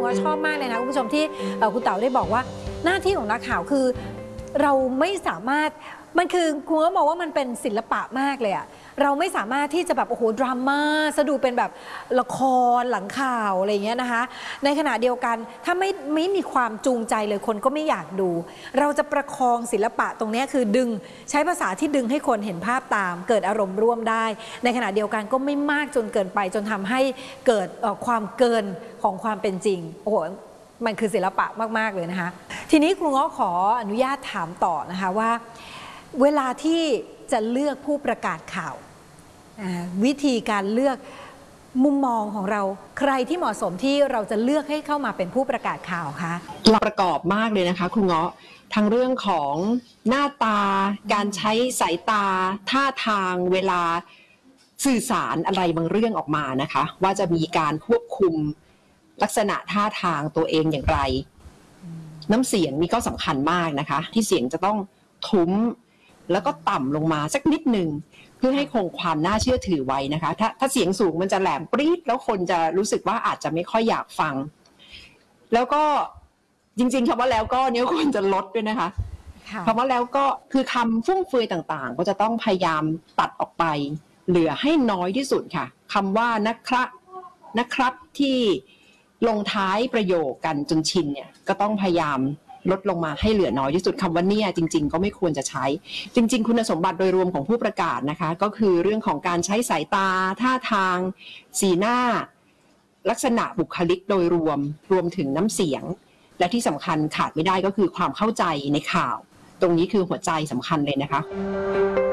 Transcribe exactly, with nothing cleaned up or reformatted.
ง้อชอบมากเลยนะคุณผู้ชมที่คุณเต๋าได้บอกว่าหน้าที่ของนักข่าวคือเราไม่สามารถมันคือคุณก็มองว่ามันเป็นศิลปะมากเลยอะเราไม่สามารถที่จะแบบโอ้โหดราม่าสะดูเป็นแบบละครหลังข่าวอะไรเงี้ยนะคะในขณะเดียวกันถ้าไม่ไม่มีความจูงใจเลยคนก็ไม่อยากดูเราจะประคองศิลปะตรงนี้คือดึงใช้ภาษาที่ดึงให้คนเห็นภาพตามเกิดอารมณ์ร่วมได้ในขณะเดียวกันก็ไม่มากจนเกินไปจนทำให้เกิดความเกินของความเป็นจริงโอ้โหมันคือศิลปะมากๆเลยนะคะทีนี้ครูง้อขออนุญาตถามต่อนะคะว่าเวลาที่จะเลือกผู้ประกาศข่าววิธีการเลือกมุมมองของเราใครที่เหมาะสมที่เราจะเลือกให้เข้ามาเป็นผู้ประกาศข่าวคะประกอบมากเลยนะคะครูเงาะทั้งเรื่องของหน้าตาการใช้สายตาท่าทางเวลาสื่อสารอะไรบางเรื่องออกมานะคะว่าจะมีการควบคุมลักษณะท่าทางตัวเองอย่างไรน้ำเสียงนี่ก็สำคัญมากนะคะที่เสียงจะต้องทุ้มแล้วก็ต่ำลงมาสักนิดหนึ่งเพื่อให้คงความน่าเชื่อถือไว้นะคะถ้าถ้าเสียงสูงมันจะแหลมปรี๊ดแล้วคนจะรู้สึกว่าอาจจะไม่ค่อยอยากฟังแล้วก็จริงๆคำว่าแล้วก็เนี้ยควรจะลดด้วยนะคะคำว่าแล้วก็คือคำฟุ่มเฟือยต่างๆก็จะต้องพยายามตัดออกไปเหลือให้น้อยที่สุดค่ะคำว่านะครับนะครับที่ลงท้ายประโยคกันจนชินเนี่ยก็ต้องพยายามลดลงมาให้เหลือน้อยที่สุดคำว่าเนี่ยจริงๆก็ไม่ควรจะใช้จริงๆคุณสมบัติโดยรวมของผู้ประกาศนะคะก็คือเรื่องของการใช้สายตาท่าทางสีหน้าลักษณะบุคลิกโดยรวมรวมถึงน้ำเสียงและที่สำคัญขาดไม่ได้ก็คือความเข้าใจในข่าวตรงนี้คือหัวใจสำคัญเลยนะคะ